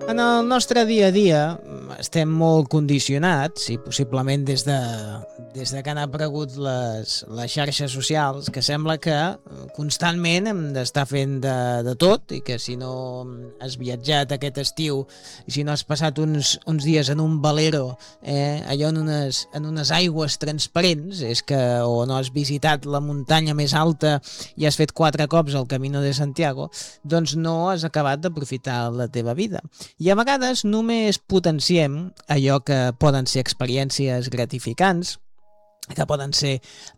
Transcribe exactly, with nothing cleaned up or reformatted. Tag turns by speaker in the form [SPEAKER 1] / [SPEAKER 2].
[SPEAKER 1] En el nostre dia a dia estem molt condicionats, i possiblement des de, des de que han aparegut les, les xarxes socials, que sembla que constantment hem d'estar fent de, de tot, i que si no has viatjat aquest estiu, i si no has passat uns, uns dies en un velero, eh, allò en unes, en unes aigües transparents, és que o no has visitat la muntanya més alta i has fet quatre cops el Camino de Santiago, doncs no has acabat d'aprofitar la teva vida. I a vegades només potenciem allò que poden ser experiències gratificants, que poden ser